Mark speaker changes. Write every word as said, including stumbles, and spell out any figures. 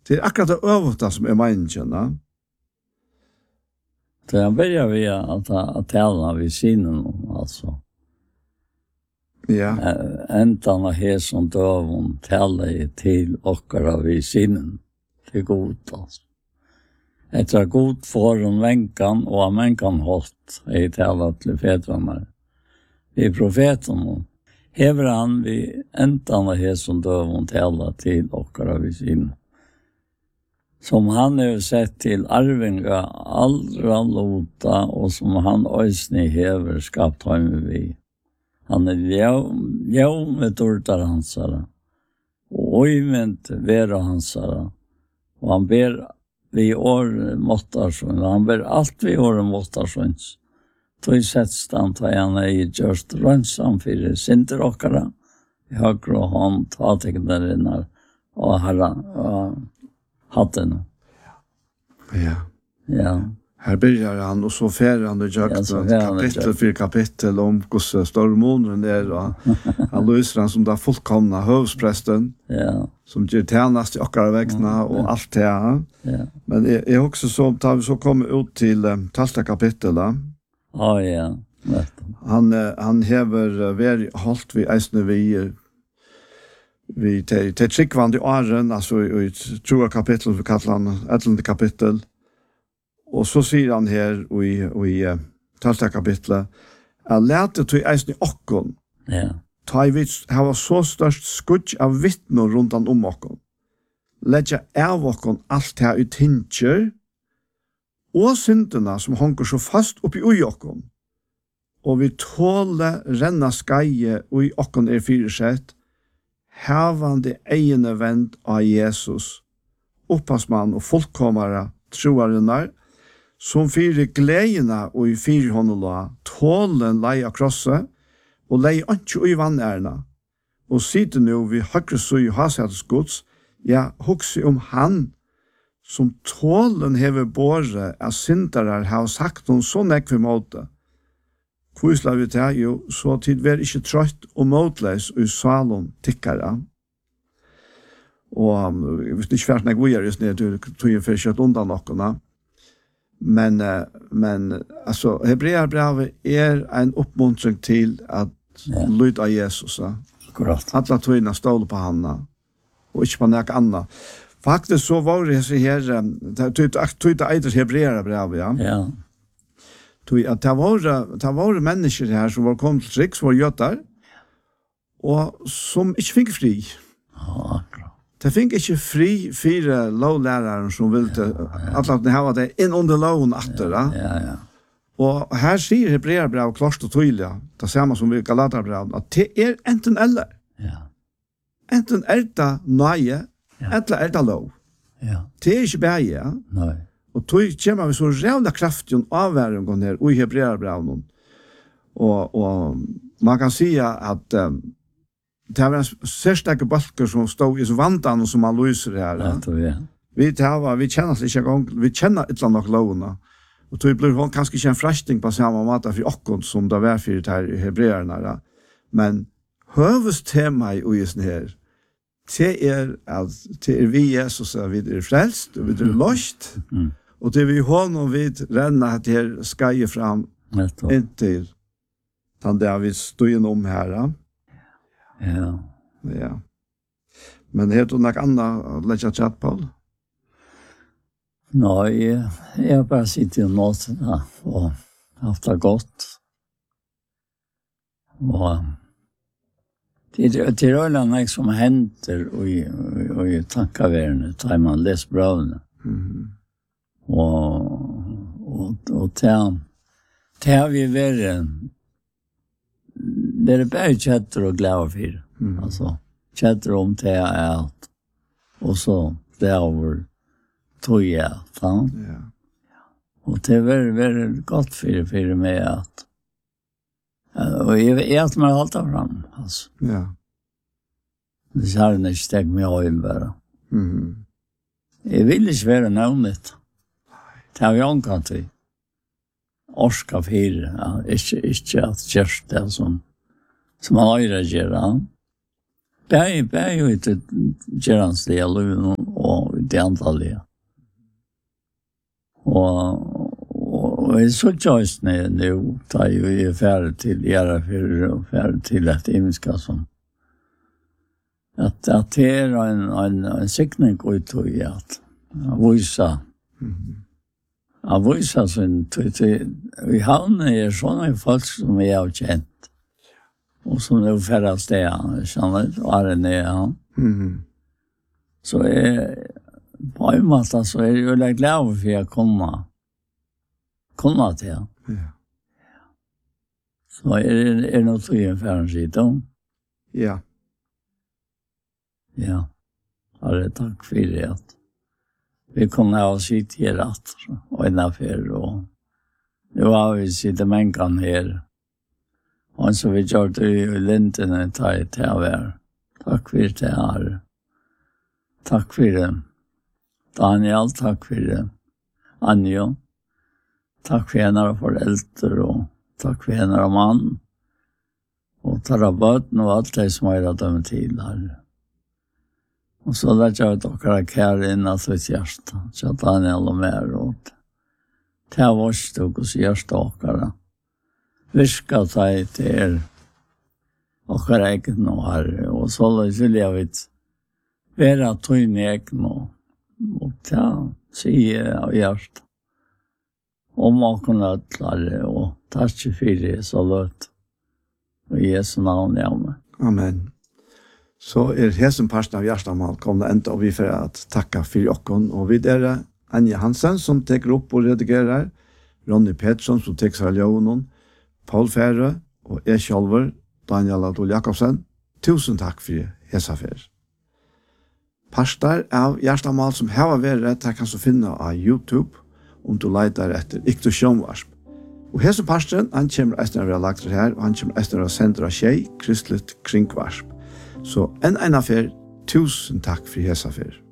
Speaker 1: Det är akkurat det överta som är meningen.
Speaker 2: Så jag börjar vi att att tala vid sinnen alltså.
Speaker 1: Ja.
Speaker 2: Ändan av här som dövon talar till okkara vid sinnen. Det är gott alltså. Det är gott för en vänkan och en vänkan hållt i talat till fäderna. I profeten hever han vid ändan av här som dövon talar till okkara vid sinnen. Som han har sett till arvinga allra lota och som han ösni hever skapt honom vid. Han är ljau med tortar hansara och öjment vera hansara och han ber vi år måttarsjön han ber allt vi år måttarsjöns tog sätts han ta han är just rönsam för sinter okkara i högre och han tar tecknarinnar och herra och hatten.
Speaker 1: Ja.
Speaker 2: Ja.
Speaker 1: Här börjar han och så färre han och jakt kapitel för kapitel om hur stormånen är och han löser han som där fullkomna hövsprästen.
Speaker 2: Ja.
Speaker 1: Som ger tjänast i okkara vägna och ja. Allt det här.
Speaker 2: Ja.
Speaker 1: Men det är också så tar vi så kommer ut till um, tolfte kapitel.
Speaker 2: Ja, ja.
Speaker 1: Han han häver väl hållt vi äsne vi vi till till tryckvande åren alltså i tjugo kapitel för kallan elfte kapitel. Och så säger han här i i tolfte kapitlet att lärte till äsne okkon.
Speaker 2: Ja.
Speaker 1: Ta vi har så störst skutch av vittnen runt om okkon. Lägga av okkon allt här ut hincher och synderna som hänger så fast upp i okkon. Och vi tåle renna skaje och i okkon är fyrsett havande egene vent av Jesus, opphavsmann og fullkomare troarinnar, som fyrer gledene og i fyrer håndola, tålen lei av krosset, og lei ikke i vannærna, og sitter nå vi høyre søy og hasettes gods, ja, hukse om han, som tålen hever båre av syndarar har sagt noen så nekve måte. Kvusla vi til jo, så tid vi er ikke trøtt og måtleis og i salen tikkere. Og hvis det ikke først nek vi er just ned, tog jeg for kjøtt undan nokkene. Men, men altså, Hebreerbrevet er en oppmuntring til at ja. Lyd av Jesus.
Speaker 2: Akkurat.
Speaker 1: Alla togene stål på han, og ikke på nek annet. Faktisk så var det her, tog det eider Hebreerbrevet, ja.
Speaker 2: Ja.
Speaker 1: Tui at det var, det var mennesker her som var kommet til trygg, som var gjøtter, og som ikke fikk fri.
Speaker 2: Ja, akkurat.
Speaker 1: De fikk ikke fri fire lovlærere som ville ja, ja. At de hava det inn under loven atter.
Speaker 2: Ja, ja, ja.
Speaker 1: Og her sier Hebreerbrev klart og tydelig, det samme som vi Galaterbrev, at det er enten eller.
Speaker 2: Ja.
Speaker 1: Enten er det nøye, ja. Eller er det lov.
Speaker 2: Ja.
Speaker 1: Det er ikke bare, ja.
Speaker 2: Nei.
Speaker 1: Og tog kommer vi så rævla kraftig avværingen her i Hebreerbrevet. Og, og man kan si at um, det var en særstekke balker som stod i vandan som man lyser her.
Speaker 2: Ja, tror jeg.
Speaker 1: Vi, tava, vi kjenner ikke en gang, vi kjenner et eller annet lovene. Og tog blir det kanskje ikke en frasting på samme måte for okkon som det var for her i Hebreerne. Men høvestema i uisen her, det er at det er vi Jesus, vi er frelst, og vi er løst, mm. Og det vi honom vid renna at her skaje fram inntil den der vi stod om her.
Speaker 2: Ja.
Speaker 1: Ja. Men er det nok annet å legge chat på?
Speaker 2: Nei, jeg, jeg har bare sittet i nåten ja, og haft det godt. Og det, det er alle meg som henter i, i, i tankeverden, tar man les brøvene.
Speaker 1: Mhm.
Speaker 2: Og, og, og til, til har vi vært det er bare kjetter og glede for mm. altså kjetter om til er alt og så det er over tog jeg alt ja. Og det er veldig, veldig godt for, for meg at og jeg vet at man har holdt det frem altså.
Speaker 1: Ja.
Speaker 2: Hvis jeg har ikke stegt meg øye bare
Speaker 1: Mhm.
Speaker 2: Jeg vil ikke være navnet det har vi omkant til. Orska fire, ja. Ikke, ikke at kjørst det som, som han øyre gjør, ja. Bæg, bæg jo ikke gjør hans del, og og det antallet. Og, og, og jeg så tjøsene nå, da jeg er ferdig til Gjerafyr og ferdig til et imenska som at, at det er en, en, en sikning ut og i at vise at vise sin i havnen er sånne folk som jeg har kjent og som er ferdig av stedet kjenner du, er det nede han
Speaker 1: Mhm.
Speaker 2: så er på en måte så er jeg jo lagt glad for jeg kunne kunne til han.
Speaker 1: Ja.
Speaker 2: Så er det er noe tog en færre siden.
Speaker 1: Ja.
Speaker 2: Ja. Herre, takk for det. At vi kunne ha sitt her at og en affær og nu har vi sitt mennkene her. Og så vi gjør det i lintene ta i til å være. Takk for det, Herre. Takk for det. Daniel, takk for det. Anjo, takk for henne og foreldre, og takk for henne og mann. Og tar av bøten og alt det som er dem til her. Og så lærte jeg ut dere kjære inn av sitt hjerte. Så Daniel og mer og til vårt stod og sier dere. Virka seg til dere egen og herre. Og så vil jeg vidt være tøyne egen og og ja, sier av hjertet. Om å kunne klare og takk for det så løt. Og i Jesu navn, ja, med.
Speaker 1: Amen. Så er hesen parten av hjertemål kommet enda, og vi får at takka for jokken. Og vi er Anja Hansen som teker opp og redigerer, Ronny Pettersson som teker seg av ljøvnen, Paul Fære og jeg selv, Daniel Adol Jakobsen. Tusen takk for hesafer. Pastar av hjertemål som har vært, der kan du finne av YouTube, om du leiter etter Ikto Sjønvarsp. Og hese pastoren, han kommer etter å være lagt her, og han kommer etter å sende av Kjei, Kristelig Kringvarsp. Så en en affær, tusen takk for hese affær.